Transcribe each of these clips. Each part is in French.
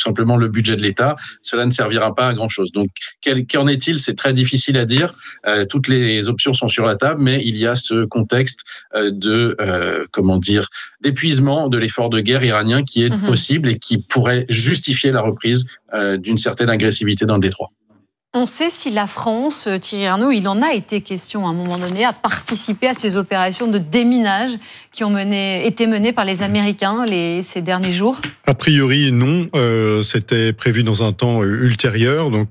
simplement le budget de l'État, cela ne servira pas à grand-chose. Donc, qu'en est-il ? C'est très difficile à dire. Toutes les options sont sur la table, mais il y a ce contexte d'épuisement de l'effort de guerre iranien qui est possible et qui pourrait justifier la reprise d'une certaine agressivité dans le détroit. On sait si la France, Thierry Arnaud, il en a été question à un moment donné, à participer à ces opérations de déminage qui ont été menées par les Américains ces derniers jours ? A priori, non. C'était prévu dans un temps ultérieur. Donc,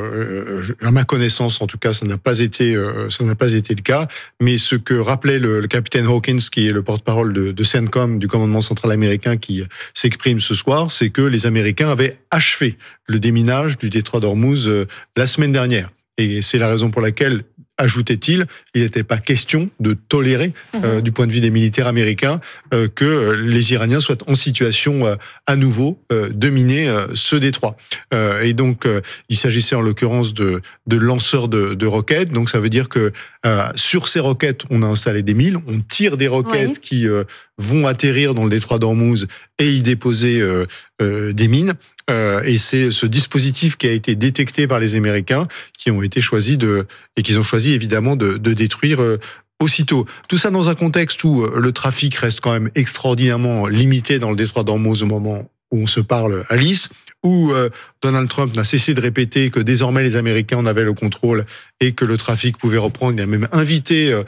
à ma connaissance, en tout cas, ça n'a pas été le cas. Mais ce que rappelait le capitaine Hawkins, qui est le porte-parole de CENTCOM, du commandement central américain, qui s'exprime ce soir, c'est que les Américains avaient achevé le déminage du détroit d'Ormuz la semaine dernière. Et c'est la raison pour laquelle, ajoutait-il, il n'était pas question de tolérer, du point de vue des militaires américains, que les Iraniens soient en situation à nouveau de miner ce détroit. Et donc, il s'agissait en l'occurrence de lanceurs de roquettes. Donc, ça veut dire que sur ces roquettes, on a installé des miles, on tire des roquettes qui vont atterrir dans le détroit d'Ormuz et y déposer des mines. Et c'est ce dispositif qui a été détecté par les Américains qui ont choisi évidemment de détruire aussitôt. Tout ça dans un contexte où le trafic reste quand même extraordinairement limité dans le détroit d'Ormuz au moment où on se parle, Alice, où Donald Trump n'a cessé de répéter que désormais les Américains en avaient le contrôle et que le trafic pouvait reprendre. Il a même invité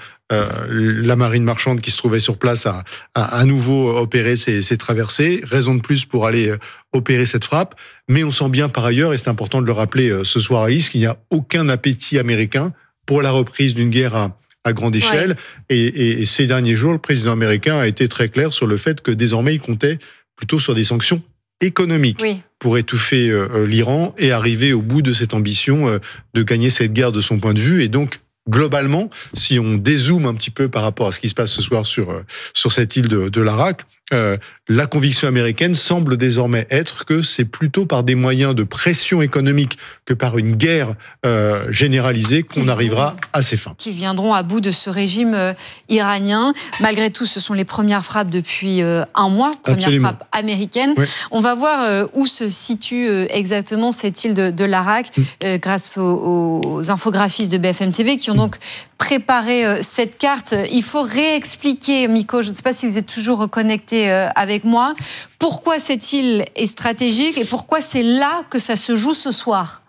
la marine marchande qui se trouvait sur place à nouveau opérer ces traversées. Raison de plus pour aller opérer cette frappe. Mais on sent bien par ailleurs, et c'est important de le rappeler ce soir, Alice, qu'il n'y a aucun appétit américain pour la reprise d'une guerre à grande échelle. Ouais. Et ces derniers jours, le président américain a été très clair sur le fait que désormais il comptait plutôt sur des sanctions économiques pour étouffer l'Iran et arriver au bout de cette ambition de gagner cette guerre de son point de vue. Et donc, globalement, si on dézoome un petit peu par rapport à ce qui se passe ce soir sur cette île de l'Arak, la conviction américaine semble désormais être que c'est plutôt par des moyens de pression économique que par une guerre généralisée qu'on arrivera à ses fins. Qui viendront à bout de ce régime iranien. Malgré tout, ce sont les premières frappes depuis un mois, première frappe américaine. Oui. On va voir où se situe exactement cette île de l'Arak grâce aux infographistes de BFM TV qui ont donc préparé cette carte. Il faut réexpliquer, Miko, je ne sais pas si vous êtes toujours connecté avec moi, pourquoi cette île est stratégique et pourquoi c'est là que ça se joue ce soir.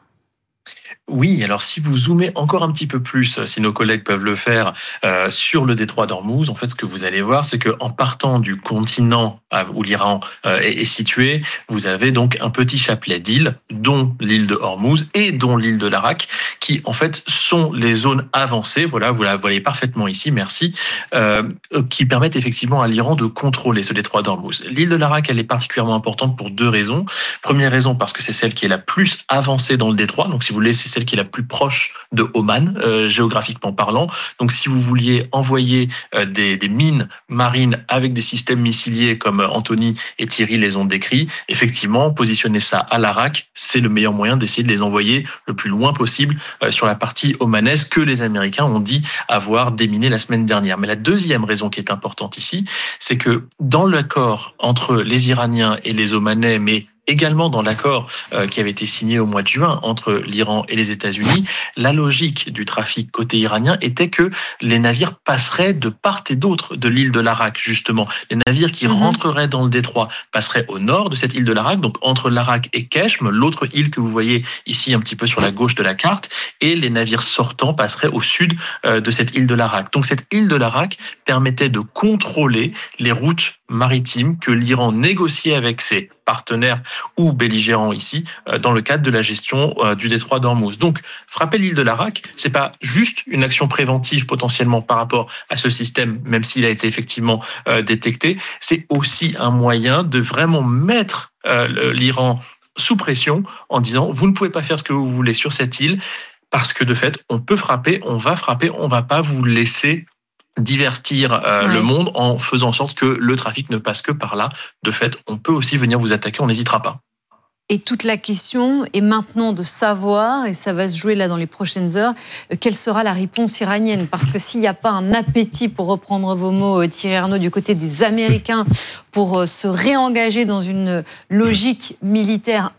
Oui, alors si vous zoomez encore un petit peu plus, si nos collègues peuvent le faire, sur le détroit d'Ormuz, en fait, ce que vous allez voir, c'est qu'en partant du continent où l'Iran est situé, vous avez donc un petit chapelet d'îles, dont l'île de Ormuz et dont l'île de l'Arak, qui en fait sont les zones avancées, voilà, vous la voyez parfaitement ici, merci, qui permettent effectivement à l'Iran de contrôler ce détroit d'Ormuz. L'île de l'Arak, elle est particulièrement importante pour deux raisons. Première raison, parce que c'est celle qui est la plus avancée dans le détroit, donc si vous voulez, c'est celle qui est la plus proche de Oman, géographiquement parlant. Donc, si vous vouliez envoyer des mines marines avec des systèmes missiliers comme Anthony et Thierry les ont décrits, effectivement, positionner ça à l'Arak, c'est le meilleur moyen d'essayer de les envoyer le plus loin possible sur la partie omanaise que les Américains ont dit avoir déminé la semaine dernière. Mais la deuxième raison qui est importante ici, c'est que dans l'accord entre les Iraniens et les Omanais, mais également dans l'accord qui avait été signé au mois de juin entre l'Iran et les États-Unis, la logique du trafic côté iranien était que les navires passeraient de part et d'autre de l'île de l'Arak, justement. Les navires qui rentreraient dans le détroit passeraient au nord de cette île de l'Arak, donc entre l'Arak et Keshm, l'autre île que vous voyez ici un petit peu sur la gauche de la carte, et les navires sortants passeraient au sud de cette île de l'Arak. Donc cette île de l'Arak permettait de contrôler les routes maritimes que l'Iran négociait avec ses partenaires ou belligérants ici dans le cadre de la gestion du détroit d'Ormuz. Donc, frapper l'île de l'Arak, c'est pas juste une action préventive potentiellement par rapport à ce système, même s'il a été effectivement détecté, c'est aussi un moyen de vraiment mettre l'Iran sous pression en disant vous ne pouvez pas faire ce que vous voulez sur cette île parce que de fait, on peut frapper, on va pas vous laisser divertir le monde en faisant en sorte que le trafic ne passe que par là. De fait, on peut aussi venir vous attaquer, on n'hésitera pas. Et toute la question est maintenant de savoir, et ça va se jouer là dans les prochaines heures, quelle sera la réponse iranienne. Parce que s'il n'y a pas un appétit, pour reprendre vos mots, Thierry Arnaud, du côté des Américains, pour se réengager dans une logique militaire